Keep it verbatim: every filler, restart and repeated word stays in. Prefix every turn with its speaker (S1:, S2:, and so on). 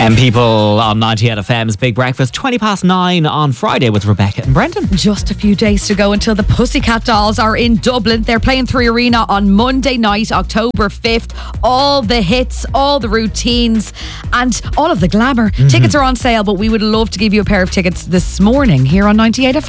S1: And people on ninety-eight F M's Big Breakfast, twenty past nine on Friday with Rebecca and Brendan.
S2: Just a few days to go until the Pussycat Dolls are in Dublin. They're playing Three Arena on Monday night, October fifth. All the hits, all the routines, and all of the glamour. Mm-hmm. Tickets are on sale, but we would love to give you a pair of tickets this morning here on ninety-eight F M.